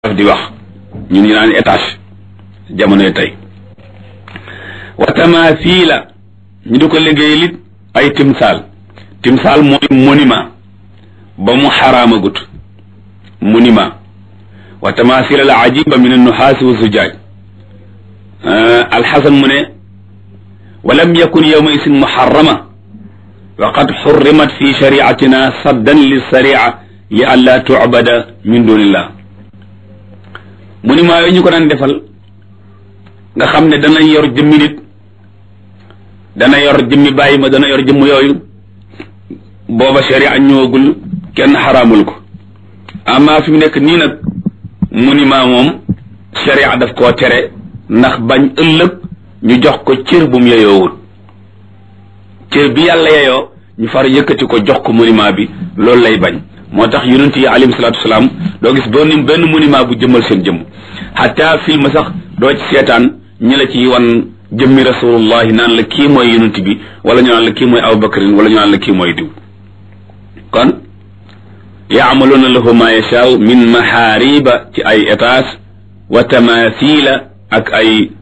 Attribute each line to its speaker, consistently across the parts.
Speaker 1: di wax ñun ñu naan étage jamonoy tey wa tamathila ñu di ko liggéey lit ay timsaal mooy monument ba mu xaraamagut monument wa tamathila al ajiba min annuhaasi wa zujaaj alxasan mu ne walam yakun yawma isin muharrama wa qad xurrimat fi shariatina saddan lissaria li an laa tucbada min dunillah monument yooyu ñu ko daan defal nga xam ne dana yor jëmmi nit dana yor jëmmi bàyyi ma dana yor jëmm yooyu booba sharia ñëwagul kenn xaraamul ko amma fi mu nekk nii nag monument moom sharia daf koo tere ndax bañ ëllëg ñu jox ko cër bu mu yeyoowul cër bi yàlla yeyoo ñu far yëkkati ko jox ko monument bi loolu lay bañ moo tax yonent yi alayhim salaatu wasalaam doo gis benn monument bu jëmmal seen jëmm xataa film sax doo ci seetaan ñi la ci wan jëmmi rasulullahi naan la kii mooy yonent bi wala ñu naan la kii mooy abubakarin wala ñu naan la kii mooy diw kon yaamaluuna lahu ma yashaa min maxaariba ci ay étage wa tamathila ak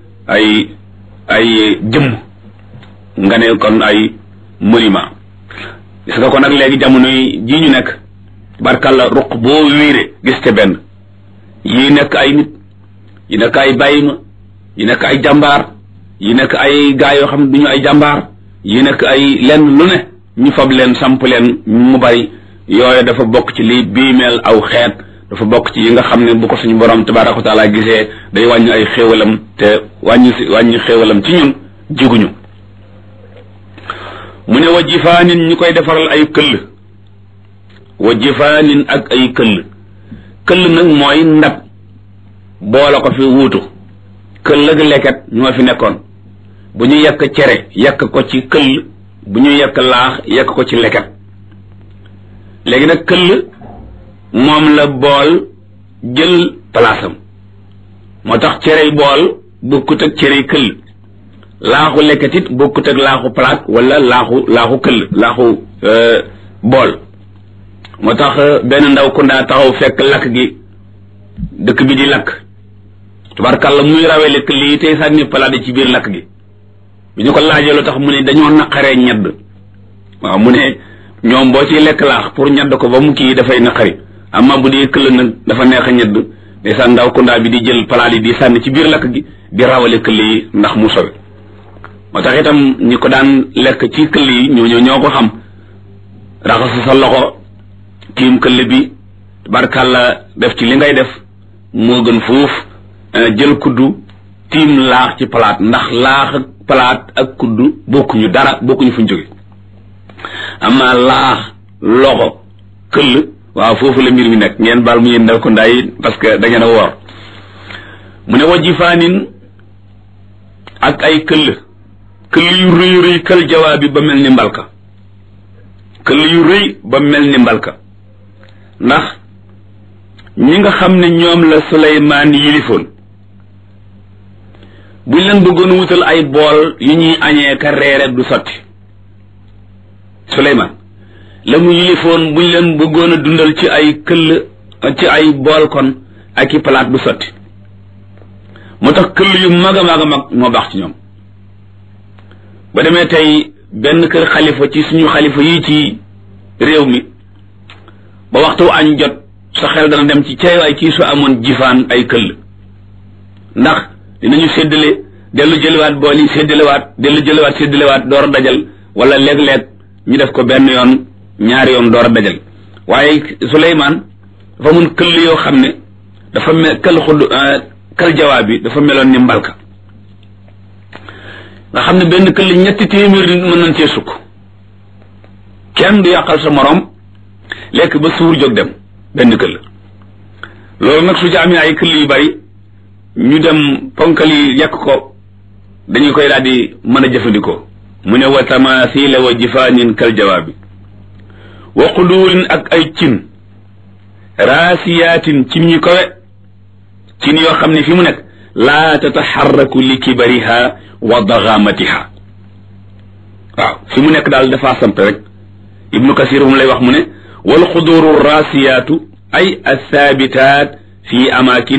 Speaker 1: ay jëmm nga ne kon ay monument gis nga ko nag léegi jamono ji ñu nekk barkalla ruq boo wéere gis te benn yi nekk ay nit yi nekk ay bàyyima yi nekk ay jàmbaar yi nekk ay gaa yoo xam ne duñu ay jàmbaar yi nekk ay lenn lu ne ñu fab leen samp leen mu bari yooyu dafa bokk ci li biimeel aw xeet dafa bokk ci yi nga xam ne bu ko suñu borom tabaaraka wa taala gisee day wàññi ay xéewalam te wàññi xéewalam ci ñun jiguñu mu ne wa jifaanin ñu koy defaral ay këll wa jifaanin ak ay këll nag mooy ndab boole ko fi wuutu këll ak leket ñoo fi nekkoon bu ñu yekk cere yekk ko ci këll bu ñu yekk laax yekk ko ci leket léegi nag këll moom la bool jël palaasam moo tax cerey bool bokkut ak cerey këll laaxu leket it bokkut ak laaxu palaat wala laaxu këll laaxu bool moo tax benn ndaw ku ndaa taxaw fekk lakk gi dëkk bi di lakk tubarkàlla muy rawele këll yi tey sànni palaat ci biir lakk gi bi ñu ko laajee lu tax mu ne dañoo naqaree ñedd waaw mu ne ñoom boo ciy lekk laax pour ñedd ko ba mu kii dafay naqari amma bu dee këll nag dafa neex a ñedd ndeysaan ndaw ku ndaa bi di jël palaat yi di sànni ci biir lakk gi di rawale këll yi ndax mu sowe moo tax itam ñi ko daan lekk ci këll yi ñoo ko xam raxasu sa loxo tiim këll bi barkàlla def ci li ngay def moo gën fuuf jël kuddu tiim laax ci palaat ndax laax ak palaat ak kuddu bokkuñu dara bokkuñu fuñ jóge amma laax loxo këll waaw foofu la mbir mi nekk ngeen baal mu yéen dal ko ndaay parce que da ngeen a woor mu ne wajifaanin ak ay këll yu rëy kël jawaabi ba mel ni mbalka këll yu rëy ba mel ni mbalka ndax ñi nga xam ne ñoom la Suleymaan yilifoon buñ leen bëggoon wutal ay bool yu ñuy añee ka reere du sotti Suleymaan la mu yilifoon buñ leen bëggoon a dundal ci ay këll ci ay bool kon ak i palaat du sotti moo tax këll yu mag a mag a mag moo baax ci ñoom ba demee tey benn kër xalifa ci suñu xalifa yi ci réew mi ba waxtu añ jot sa xel dana dem ci ceewaay kii su amoon jifaan ay këll ndax dinañu séddale dellu jëliwaat bool yi séddalewaat dellu jëliwaat séddalewaat door a dajal wala léeg-léeg ñu def ko benn yoon ñaari yoon door a dajal waaye Suleymaan dafa mun këll yoo xam ne dafa mel kël jawaab bi dafa meloon ni mbalka nga xam ne benn këll 3 téeméer nit mën nañ cee sukk kenn du yàqal sa morom lekk ba suur jóg dem benn këll loolu nag su ci amee ay këll yu bari ñu dem ponkal yi yekk ko dañu koy daal di mën a jëfandikoo mu ne wa tamathila wa jifaanin kal jawaabi wa quduurin ak ay cin raasiyaatin cin ñu kawe cin yoo xam ne fi mu nekk laa tataxarraku li kibariha wa daxaamatiha waaw fi mu nekk daal dafa samp rek ibnu kasir mu lay wax mu ne wal quduuru raasiyaatu ay athaabitaat fii amaakin